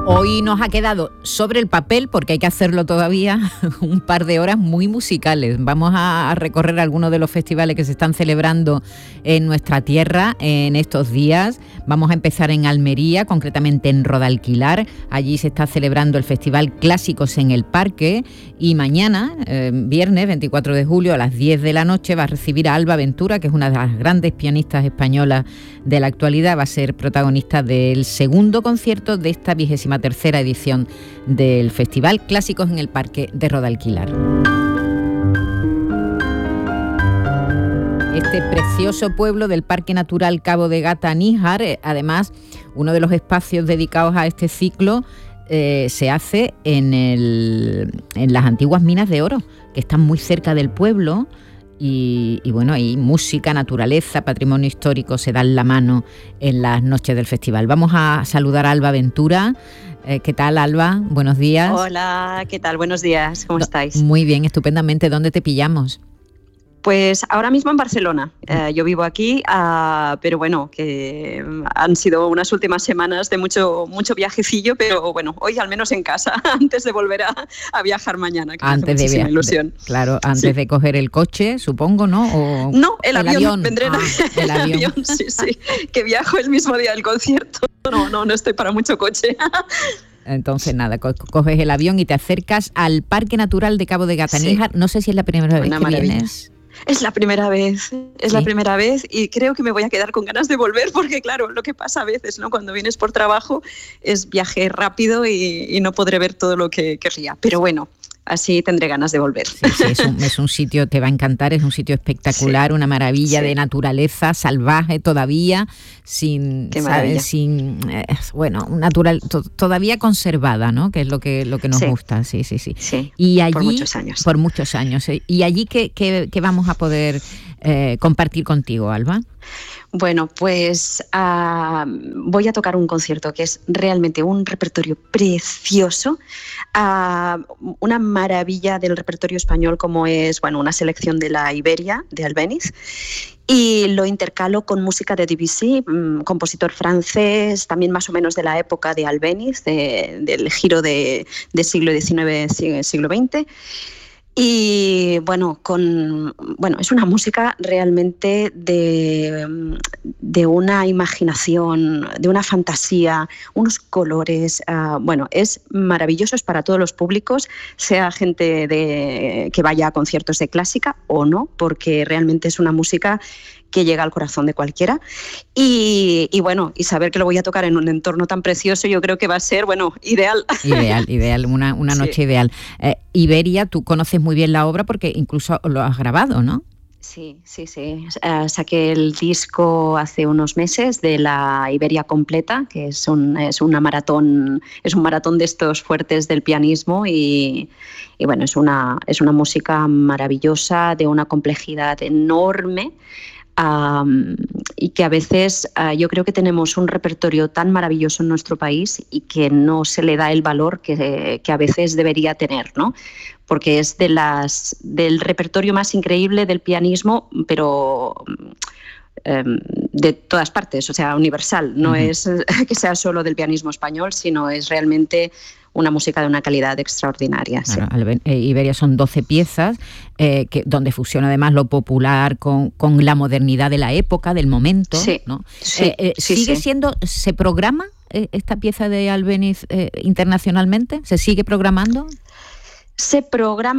Hoy nos ha quedado sobre el papel, porque hay que hacerlo todavía, un par de horas muy musicales. Vamos a recorrer algunos de los festivales que se están celebrando en nuestra tierra en estos días. Vamos a empezar en Almería, concretamente en Rodalquilar. Allí se está celebrando el Festival Clásicos en el Parque y mañana, viernes 24 de julio a las 10 de la noche, va a recibir a Alba Ventura, que es una de las grandes pianistas españolas de la actualidad. Va a ser protagonista del segundo concierto de esta 23ª edición del Festival Clásicos en el Parque de Rodalquilar. Este precioso pueblo del Parque Natural Cabo de Gata-Níjar, además, uno de los espacios dedicados a este ciclo se hace en las antiguas minas de oro, que están muy cerca del pueblo. Y bueno, hay música, naturaleza, patrimonio histórico, se dan la mano en las noches del festival. Vamos a saludar a Alba Ventura. ¿Qué tal, Alba? Buenos días. Hola, ¿qué tal? Buenos días, ¿cómo estáis? Muy bien, estupendamente. ¿Dónde te pillamos? Pues ahora mismo en Barcelona. Yo vivo aquí, pero bueno, que han sido unas últimas semanas de mucho viajecillo, pero bueno, hoy al menos en casa, antes de volver a viajar mañana, que antes me hace muchísima ilusión. Claro, antes de coger el coche, supongo, ¿no? No, el avión. Vendré el avión. Sí, que viajo el mismo día del concierto. No estoy para mucho coche. Entonces, nada, coges el avión y te acercas al Parque Natural de Cabo de Gata-Níjar. Sí. No sé si es la primera vez que vienes. Es la primera vez, la primera vez y creo que me voy a quedar con ganas de volver porque claro, lo que pasa a veces, ¿no? Cuando vienes por trabajo es viaje rápido y no podré ver todo lo que querría, pero bueno, así tendré ganas de volver. Sí, es un sitio, te va a encantar, es un sitio espectacular, una maravilla de naturaleza salvaje todavía, natural, todavía conservada, ¿no? Que es lo que nos gusta, sí. Y allí, por muchos años. ¿Y allí qué vamos a poder compartir contigo, Alba? Bueno, pues voy a tocar un concierto que es realmente un repertorio precioso, una maravilla del repertorio español como es, bueno, una selección de la Iberia, de Albéniz, y lo intercalo con música de Debussy, compositor francés, también más o menos de la época de Albéniz, del giro de siglo XIX, siglo XX. Y bueno, es una música realmente de una imaginación, de una fantasía, unos colores, es maravilloso, es para todos los públicos, sea gente que vaya a conciertos de clásica o no, porque realmente es una música que llega al corazón de cualquiera y saber que lo voy a tocar en un entorno tan precioso yo creo que va a ser, ideal. Ideal, una noche ideal. Iberia, tú conoces muy bien la obra porque incluso lo has grabado, ¿no? Sí. Saqué el disco hace unos meses de la Iberia completa, que es un maratón de estos fuertes del pianismo y bueno, es una música maravillosa, de una complejidad enorme. Y que a veces yo creo que tenemos un repertorio tan maravilloso en nuestro país y que no se le da el valor que a veces debería tener, ¿no? Porque es del repertorio más increíble del pianismo, pero de todas partes, o sea, universal. No es que sea solo del pianismo español, sino es realmente una música de una calidad extraordinaria. Claro, sí. Iberia son 12 piezas, donde fusiona además lo popular con la modernidad de la época, del momento, ¿no? ¿Sigue siendo, se programa esta pieza de Albéniz internacionalmente? ¿Se sigue programando? Se programa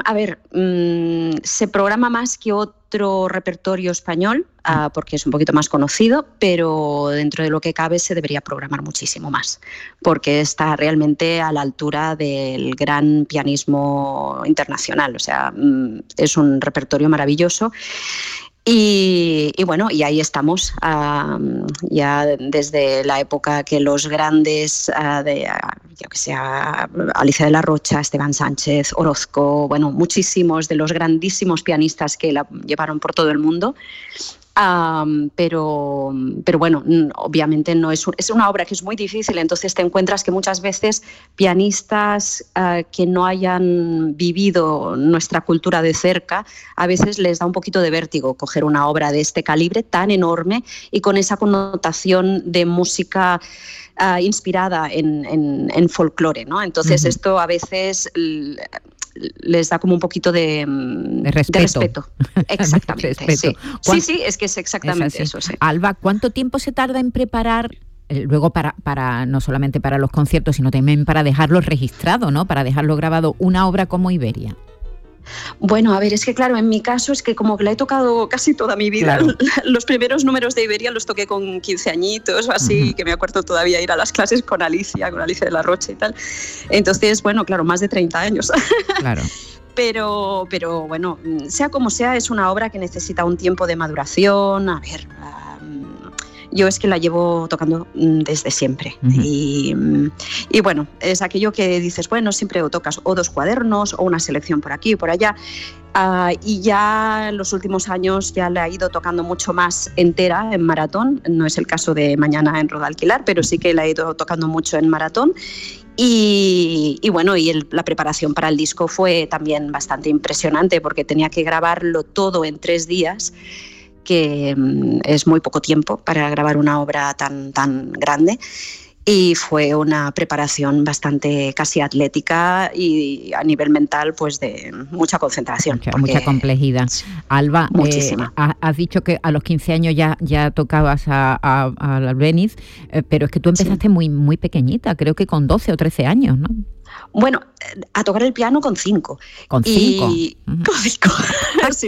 más que otro repertorio español, porque es un poquito más conocido, pero dentro de lo que cabe se debería programar muchísimo más, porque está realmente a la altura del gran pianismo internacional. O sea, es un repertorio maravilloso. Y ahí estamos, ya desde la época que los grandes, Alicia de la Rocha, Esteban Sánchez, Orozco, muchísimos de los grandísimos pianistas que la llevaron por todo el mundo, Pero bueno, obviamente no es una obra que es muy difícil, entonces te encuentras que muchas veces pianistas que no hayan vivido nuestra cultura de cerca, a veces les da un poquito de vértigo coger una obra de este calibre tan enorme y con esa connotación de música inspirada en folclore, ¿no? Entonces esto a veces les da como un poquito de respeto. Exactamente. Sí. Sí, es que es exactamente eso. Sí. Alba, ¿cuánto tiempo se tarda en preparar? Luego para no solamente para los conciertos, sino también para dejarlo registrado, ¿no? Para dejarlo grabado, una obra como Iberia. Bueno, a ver, es que claro, en mi caso es que como que la he tocado casi toda mi vida. Claro. Los primeros números de Iberia los toqué con 15 añitos o así, que me acuerdo todavía ir a las clases con Alicia de la Rocha y tal. Entonces, bueno, claro, más de 30 años. Claro. Pero bueno, sea como sea, es una obra que necesita un tiempo de maduración. A ver, yo es que la llevo tocando desde siempre. Y bueno, es aquello que dices, bueno, siempre o tocas o 2 cuadernos o una selección por aquí o por allá. Y ya en los últimos años ya la he ido tocando mucho más entera en maratón. No es el caso de mañana en Rodalquilar, pero sí que la he ido tocando mucho en maratón. Y bueno, la preparación para el disco fue también bastante impresionante porque tenía que grabarlo todo en 3 días, que es muy poco tiempo para grabar una obra tan grande. Y fue una preparación bastante casi atlética y a nivel mental pues de mucha concentración. Mucha complejidad. Alba, has dicho que a los 15 años ya tocabas a Albéniz, pero es que tú empezaste muy, muy pequeñita, creo que con 12 o 13 años, ¿no? Bueno, a tocar el piano con 5. ¿Con 5? Con 5, sí.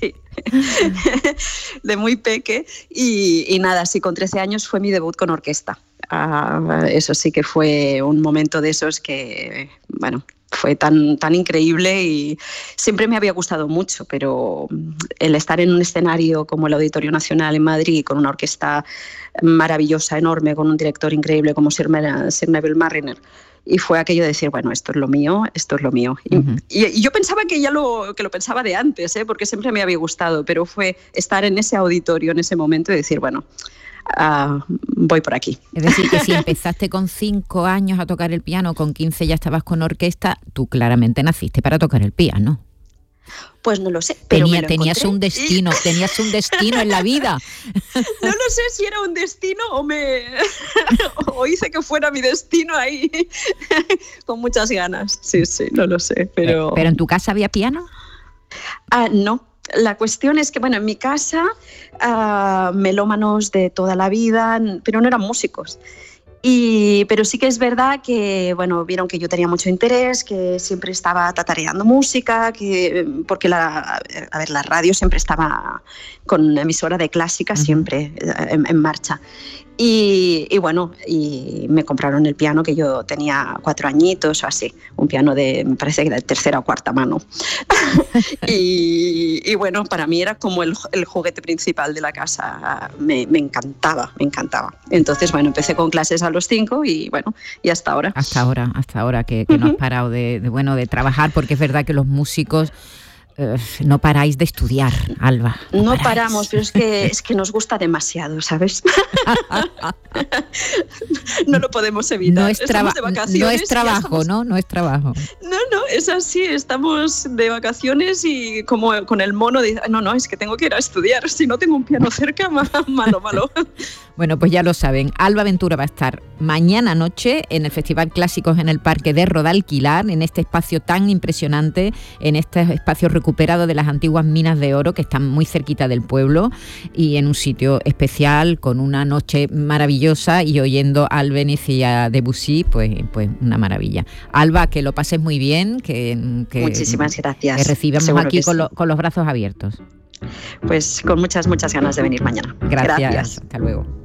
De muy peque. Y nada, sí, con 13 años fue mi debut con orquesta. Eso sí que fue un momento de esos que, bueno, fue tan increíble y siempre me había gustado mucho, pero el estar en un escenario como el Auditorio Nacional en Madrid con una orquesta maravillosa, enorme, con un director increíble como Sir Neville Marriner, y fue aquello de decir, bueno, esto es lo mío. Y yo pensaba que lo pensaba de antes, porque siempre me había gustado, pero fue estar en ese auditorio en ese momento y decir, bueno, voy por aquí. Es decir, que si empezaste con 5 años a tocar el piano, con 15 ya estabas con orquesta, tú claramente naciste para tocar el piano. Pues no lo sé, pero tenías un destino en la vida. No lo sé si era un destino o hice que fuera mi destino ahí con muchas ganas. Sí, no lo sé, pero ¿Pero en tu casa había piano? No. La cuestión es que, bueno, en mi casa, melómanos de toda la vida, pero no eran músicos. Pero sí que es verdad que, bueno, vieron que yo tenía mucho interés, que siempre estaba tatareando música, porque la radio siempre estaba con emisora de clásica, siempre en marcha. Y bueno, y me compraron el piano que yo tenía 4 añitos o así, un piano me parece que de 3ª o 4ª mano. y bueno, para mí era como el juguete principal de la casa, me encantaba. Entonces, bueno, empecé con clases a los 5 y bueno, y hasta ahora. Hasta ahora que no has parado de trabajar, porque es verdad que los músicos no paráis de estudiar, Alba. No paramos, pero es que nos gusta demasiado, ¿sabes? No lo podemos evitar. No es trabajo, ¿no? No es trabajo. No, es así, estamos de vacaciones y como con el mono de, no, es que tengo que ir a estudiar, si no tengo un piano cerca, malo. Bueno, pues ya lo saben, Alba Ventura va a estar mañana noche en el Festival Clásicos en el Parque de Rodalquilar, en este espacio tan impresionante, en este espacio recuperado de las antiguas minas de oro que están muy cerquita del pueblo y en un sitio especial con una noche maravillosa y oyendo a Albéniz y a Debussy, pues una maravilla. Alba, que lo pases muy bien, que muchísimas gracias. Que recibamos aquí con los brazos abiertos. Pues con muchas ganas de venir mañana. Gracias. Hasta luego.